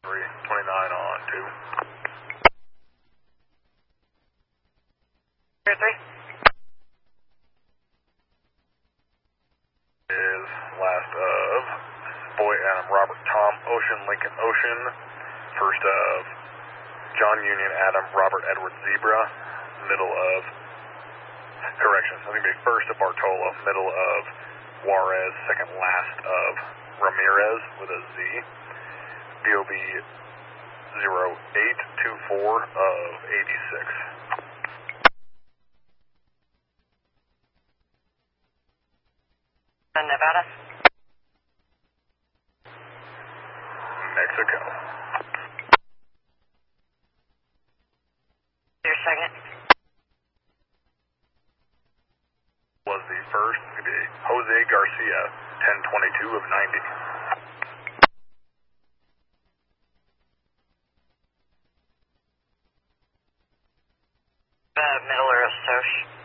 329 on 2. 3. Is last of Boy Adam Robert Tom Ocean Lincoln Ocean. First of John Union Adam Robert Edward Zebra. Middle of, correction, I think it'd be first of Bartola. Middle of Juarez. Second last of Ramirez with a Z. BOB 0824 of 86. Nevada? Mexico. Your second? Was the first, maybe Jose Garcia, 1022 of 90. Miller Associates.